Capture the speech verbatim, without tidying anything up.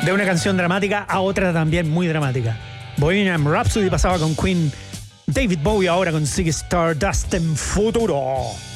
De una canción dramática a otra también muy dramática. Bohemian Rhapsody pasaba con Queen. David Bowie ahora con Ziggy Stardust en Futuro.